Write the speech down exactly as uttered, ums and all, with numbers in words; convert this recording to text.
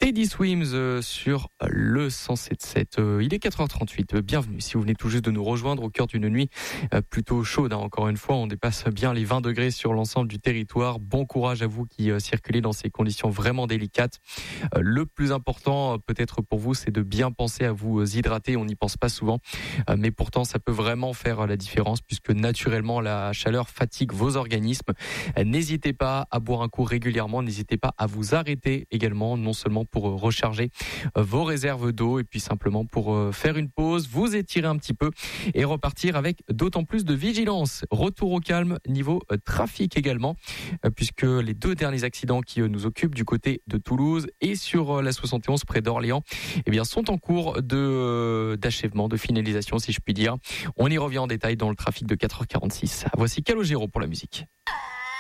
Teddy Swims euh, sur le cent sept sept. Euh, il est quatre heures trente-huit. Euh, bienvenue si vous venez tout juste de nous rejoindre au cœur d'une nuit euh, plutôt chaude. Hein. Encore une fois, on dépasse bien les vingt degrés sur l'ensemble du territoire. Bon courage à vous qui euh, circulez dans ces conditions vraiment délicates. Euh, le plus important euh, peut-être pour vous, c'est de bien penser à vous euh, hydrater. On n'y pense pas souvent, euh, mais pourtant ça peut vraiment faire euh, la différence puisque naturellement la chaleur fatigue vos organismes. Euh, n'hésitez pas à boire un coup régulièrement. N'hésitez pas à vous arrêter également, non seulement pour recharger vos réserves d'eau et puis simplement pour faire une pause, vous étirer un petit peu et repartir avec d'autant plus de vigilance. Retour au calme niveau trafic également, puisque les deux derniers accidents qui nous occupent du côté de Toulouse et sur la soixante et onze près d'Orléans, eh bien, sont en cours de, d'achèvement, de finalisation si je puis dire. On y revient en détail dans le trafic de quatre heures quarante-six. Voici Calogero pour la musique.